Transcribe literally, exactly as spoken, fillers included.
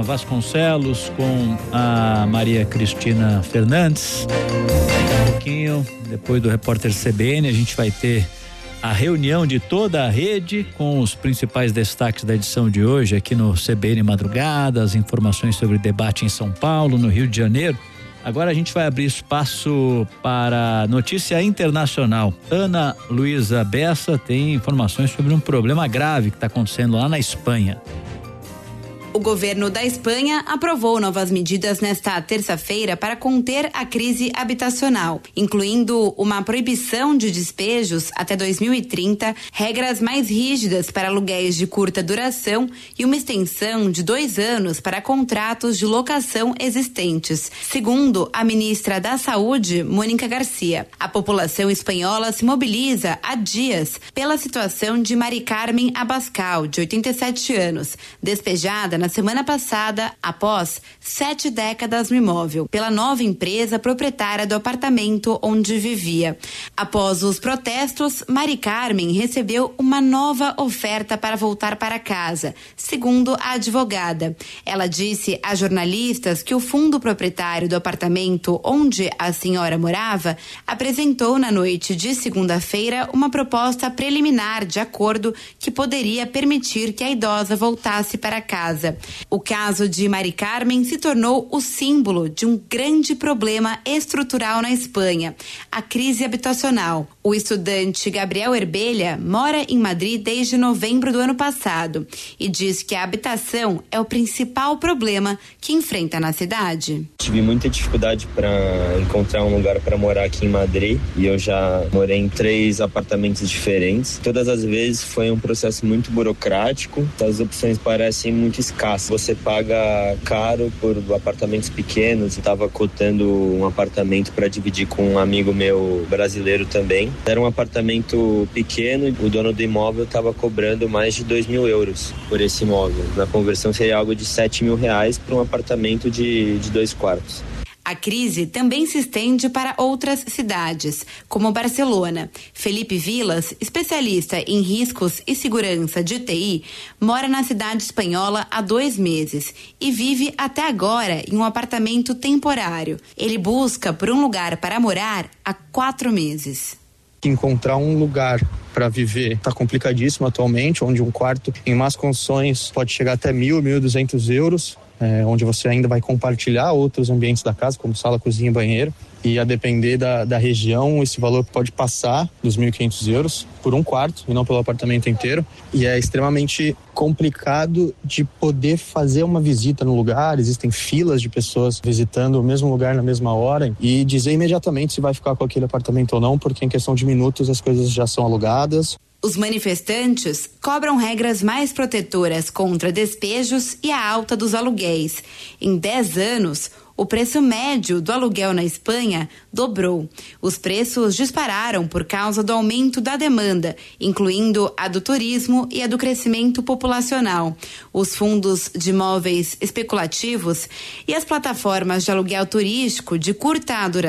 Vasconcelos com a Maria Cristina Fernandes. Daqui a pouquinho, depois do repórter C B N, a gente vai ter a reunião de toda a rede com os principais destaques da edição de hoje aqui no C B N Madrugada, as informações sobre o debate em São Paulo, no Rio de Janeiro. Agora a gente vai abrir espaço para notícia internacional. Ana Luísa Bessa tem informações sobre um problema grave que está acontecendo lá na Espanha. O governo da Espanha aprovou novas medidas nesta terça-feira para conter a crise habitacional, incluindo uma proibição de despejos até dois mil e trinta, regras mais rígidas para aluguéis de curta duração e uma extensão de dois anos para contratos de locação existentes, segundo a ministra da Saúde, Mónica Garcia. A população espanhola se mobiliza há dias pela situação de Mari Carmen Abascal, de oitenta e sete anos, despejada na semana passada, após sete décadas no imóvel, pela nova empresa proprietária do apartamento onde vivia. Após os protestos, Mari Carmen recebeu uma nova oferta para voltar para casa, segundo a advogada. Ela disse a jornalistas que o fundo proprietário do apartamento onde a senhora morava apresentou na noite de segunda-feira uma proposta preliminar de acordo que poderia permitir que a idosa voltasse para casa. O caso de Mari Carmen se tornou o símbolo de um grande problema estrutural na Espanha, a crise habitacional. O estudante Gabriel Herbelha mora em Madrid desde novembro do ano passado e diz que a habitação é o principal problema que enfrenta na cidade. Tive muita dificuldade para encontrar um lugar para morar aqui em Madrid e eu já morei em três apartamentos diferentes. Todas as vezes foi um processo muito burocrático, as opções parecem muito escassas. Você paga caro por apartamentos pequenos. Eu estava cotando um apartamento para dividir com um amigo meu brasileiro também. Era um apartamento pequeno, o dono do imóvel estava cobrando mais de dois mil euros por esse imóvel. Na conversão seria algo de sete mil reais para um apartamento de, de dois quartos. A crise também se estende para outras cidades, como Barcelona. Felipe Vilas, especialista em riscos e segurança de T I, mora na cidade espanhola há dois meses e vive até agora em um apartamento temporário. Ele busca por um lugar para morar há quatro meses. Encontrar um lugar para viver está complicadíssimo atualmente, onde um quarto em más condições pode chegar até mil, mil e duzentos euros. É, onde você ainda vai compartilhar outros ambientes da casa, como sala, cozinha e banheiro. E a depender da, da região, esse valor pode passar dos mil e quinhentos euros por um quarto e não pelo apartamento inteiro. E é extremamente complicado de poder fazer uma visita no lugar. Existem filas de pessoas visitando o mesmo lugar na mesma hora e dizer imediatamente se vai ficar com aquele apartamento ou não, porque em questão de minutos as coisas já são alugadas. Os manifestantes cobram regras mais protetoras contra despejos e a alta dos aluguéis. Em dez anos, o preço médio do aluguel na Espanha dobrou. Os preços dispararam por causa do aumento da demanda, incluindo a do turismo e a do crescimento populacional. Os fundos de imóveis especulativos e as plataformas de aluguel turístico de curta duração